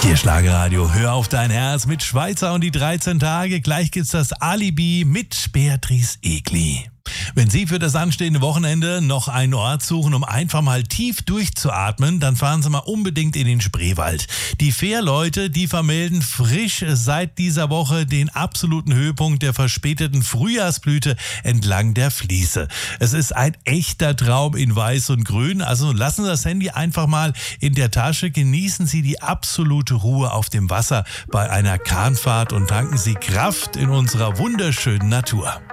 Hier Schlagerradio, hör auf dein Herz mit Schweizer und die 13 Tage. Gleich gibt's das Alibi mit Beatrice Egli. Wenn Sie für das anstehende Wochenende noch einen Ort suchen, um einfach mal tief durchzuatmen, dann fahren Sie mal unbedingt in den Spreewald. Die Fährleute, die vermelden frisch seit dieser Woche den absoluten Höhepunkt der verspäteten Frühjahrsblüte entlang der Fließe. Es ist ein echter Traum in Weiß und Grün, also lassen Sie das Handy einfach mal in der Tasche, genießen Sie die absolute Ruhe auf dem Wasser bei einer Kahnfahrt und tanken Sie Kraft in unserer wunderschönen Natur.